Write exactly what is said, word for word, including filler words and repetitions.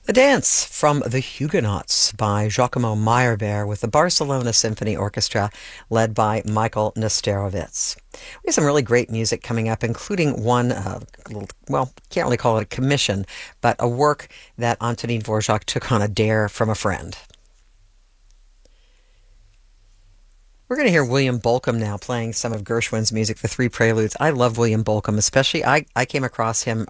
The Dance from the Huguenots by Giacomo Meyerbeer with the Barcelona Symphony Orchestra led by Michael Nesterowitz. We have some really great music coming up, including one, uh, little, well, can't really call it a commission, but a work that Antonin Dvorak took on a dare from a friend. We're going to hear William Bolcom now playing some of Gershwin's music, the Three Preludes. I love William Bolcom, especially I, I came across him